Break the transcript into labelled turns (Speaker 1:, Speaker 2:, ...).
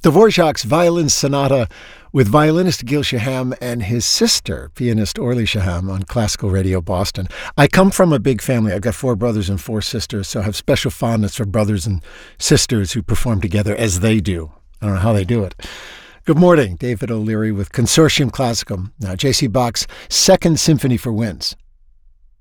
Speaker 1: Dvorak's Violin Sonata with violinist Gil Shaham and his sister, pianist Orly Shaham, on Classical Radio Boston. I come from a big family. I've got 4 brothers and 4 sisters, so I have special fondness for brothers and sisters who perform together as they do. I don't know how they do it. Good morning, David O'Leary with Consortium Classicum. Now, J.C. Bach's Second Symphony for Winds.